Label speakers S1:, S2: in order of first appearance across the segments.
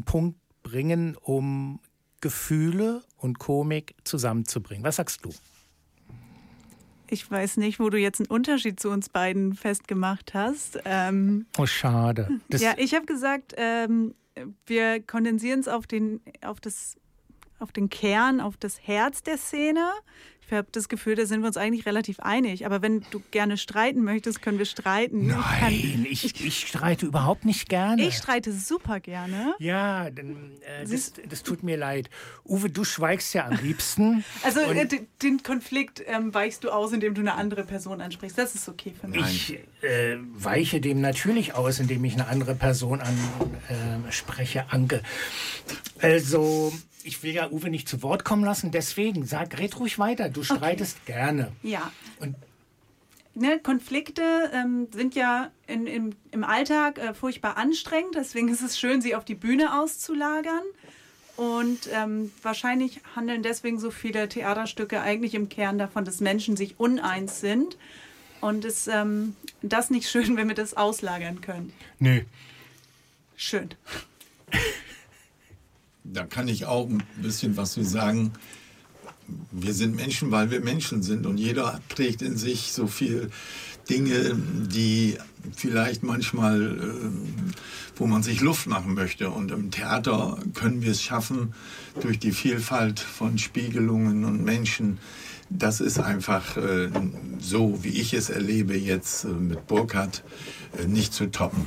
S1: Punkt bringen, um Gefühle und Komik zusammenzubringen? Was sagst du?
S2: Ich weiß nicht, wo du jetzt einen Unterschied zu uns beiden festgemacht hast.
S1: Oh, schade.
S2: Ja, ich habe gesagt, wir kondensieren es auf den Kern, auf das Herz der Szene. Ich habe das Gefühl, da sind wir uns eigentlich relativ einig. Aber wenn du gerne streiten möchtest, können wir streiten.
S1: Nein, ich streite überhaupt nicht gerne.
S2: Ich streite super gerne.
S1: Ja, das tut mir leid. Uwe, du schweigst ja am liebsten.
S2: Also den Konflikt weichst du aus, indem du eine andere Person ansprichst. Das ist okay für mich.
S1: Ich weiche dem natürlich aus, indem ich eine andere Person anspreche, Anke. Also, ich will ja Uwe nicht zu Wort kommen lassen, deswegen red ruhig weiter. Du streitest gerne.
S2: Ja. Und Konflikte sind ja im Alltag furchtbar anstrengend, deswegen ist es schön, sie auf die Bühne auszulagern. Und wahrscheinlich handeln deswegen so viele Theaterstücke eigentlich im Kern davon, dass Menschen sich uneins sind. Und ist das nicht schön, wenn wir das auslagern können?
S1: Nö.
S2: Schön.
S3: Da kann ich auch ein bisschen was zu sagen. Wir sind Menschen, weil wir Menschen sind. Und jeder trägt in sich so viel Dinge, die vielleicht manchmal, wo man sich Luft machen möchte. Und im Theater können wir es schaffen, durch die Vielfalt von Spiegelungen und Menschen. Das ist einfach so, wie ich es erlebe jetzt mit Burkhard, nicht zu toppen.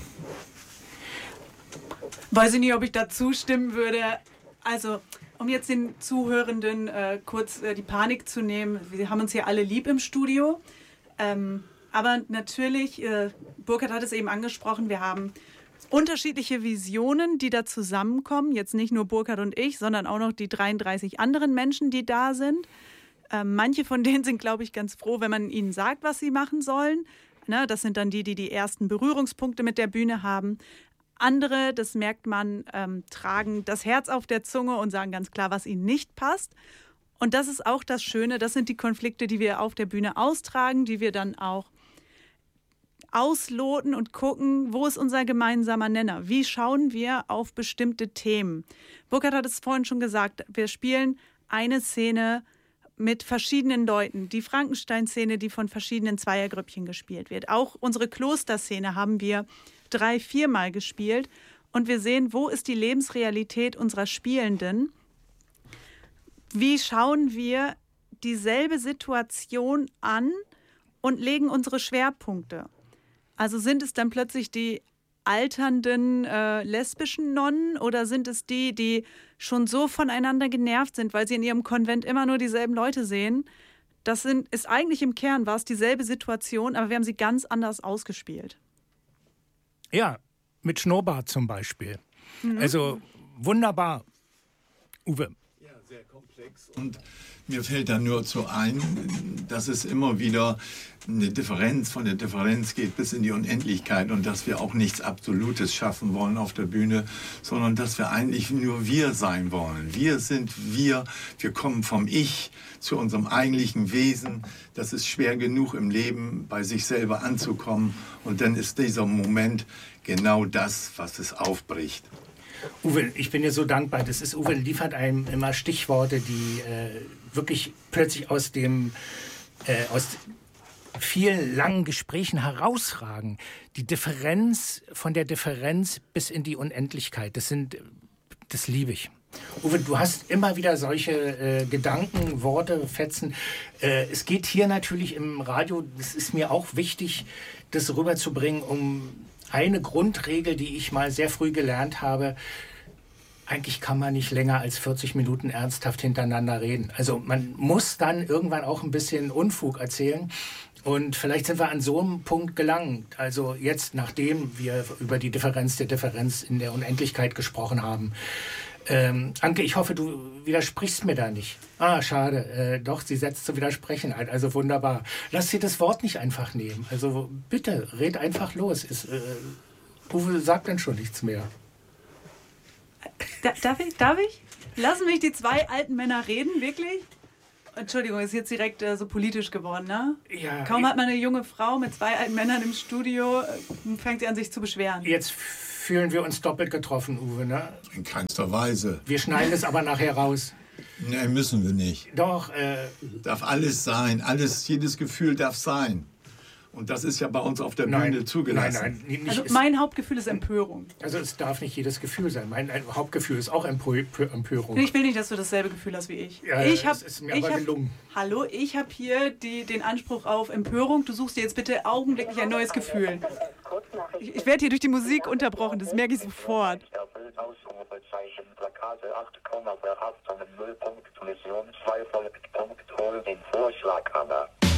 S2: Weiß ich nicht, ob ich da zustimmen würde. Also, um jetzt den Zuhörenden kurz die Panik zu nehmen, wir haben uns hier alle lieb im Studio. Aber natürlich, Burkhard hat es eben angesprochen, wir haben unterschiedliche Visionen, die da zusammenkommen. Jetzt nicht nur Burkhard und ich, sondern auch noch die 33 anderen Menschen, die da sind. Manche von denen sind, glaube ich, ganz froh, wenn man ihnen sagt, was sie machen sollen. Das sind dann die ersten Berührungspunkte mit der Bühne haben. Andere, das merkt man, tragen das Herz auf der Zunge und sagen ganz klar, was ihnen nicht passt. Und das ist auch das Schöne, das sind die Konflikte, die wir auf der Bühne austragen, die wir dann auch ausloten und gucken, wo ist unser gemeinsamer Nenner? Wie schauen wir auf bestimmte Themen? Burkhard hat es vorhin schon gesagt, wir spielen eine Szene mit verschiedenen Leuten. Die Frankenstein-Szene, die von verschiedenen Zweiergrüppchen gespielt wird. Auch unsere Klosterszene haben wir 3-4 Mal gespielt. Und wir sehen, wo ist die Lebensrealität unserer Spielenden? Wie schauen wir dieselbe Situation an und legen unsere Schwerpunkte? Also sind es dann plötzlich die alternden lesbischen Nonnen oder sind es die schon so voneinander genervt sind, weil sie in ihrem Konvent immer nur dieselben Leute sehen? Ist eigentlich im Kern, war es dieselbe Situation, aber wir haben sie ganz anders ausgespielt.
S1: Ja, mit Schnurrbart zum Beispiel. Also wunderbar, Uwe.
S3: Ja, sehr komplex. Und mir fällt da nur zu ein, dass es immer wieder eine Differenz von der Differenz geht bis in die Unendlichkeit und dass wir auch nichts Absolutes schaffen wollen auf der Bühne, sondern dass wir eigentlich nur wir sein wollen. Wir sind wir kommen vom Ich zu unserem eigentlichen Wesen. Das ist schwer genug im Leben, bei sich selber anzukommen und dann ist dieser Moment genau das, was es aufbricht.
S1: Uwe, ich bin dir so dankbar. Uwe liefert einem immer Stichworte, die wirklich plötzlich aus vielen langen Gesprächen herausragen. Die Differenz von der Differenz bis in die Unendlichkeit, das liebe ich. Uwe, du hast immer wieder solche Gedanken, Worte, Fetzen. Es geht hier natürlich im Radio, das ist mir auch wichtig, das rüberzubringen, um eine Grundregel, die ich mal sehr früh gelernt habe: Eigentlich kann man nicht länger als 40 Minuten ernsthaft hintereinander reden. Also man muss dann irgendwann auch ein bisschen Unfug erzählen. Und vielleicht sind wir an so einem Punkt gelangt. Also jetzt, nachdem wir über die Differenz der Differenz in der Unendlichkeit gesprochen haben. Anke, ich hoffe, du widersprichst mir da nicht. Ah, schade. Doch, sie setzt zu widersprechen ein. Also wunderbar. Lass sie das Wort nicht einfach nehmen. Also bitte, red einfach los. Uwe sagt dann schon nichts mehr.
S2: Darf ich? Lassen mich die zwei alten Männer reden, wirklich? Entschuldigung, ist jetzt direkt so politisch geworden, ne?
S1: Ja,
S2: Kaum hat man eine junge Frau mit zwei alten Männern im Studio, fängt sie an, sich zu beschweren.
S1: Jetzt fühlen wir uns doppelt getroffen, Uwe, ne?
S3: In keinster Weise.
S1: Wir schneiden es aber nachher raus.
S3: Nein, müssen wir nicht.
S1: Doch,
S3: Darf alles sein, jedes Gefühl darf sein. Und das ist ja bei uns auf der Bühne zugelassen.
S1: Nein,
S2: Also mein Hauptgefühl ist Empörung.
S1: Also es darf nicht jedes Gefühl sein. Mein Hauptgefühl ist auch Empörung.
S2: Ich will nicht, dass du dasselbe Gefühl hast wie ich.
S1: Ja, es ist mir aber gelungen.
S2: Hallo, ich habe hier den Anspruch auf Empörung. Du suchst dir jetzt bitte augenblicklich ein neues Gefühl. Ich werde hier durch die Musik unterbrochen, das merke ich sofort.
S4: Ausrufezeichen, Plakate 8, verhaftung, Nullpunkt, Mission 2, Punkt, hol den Vorschlaghammer.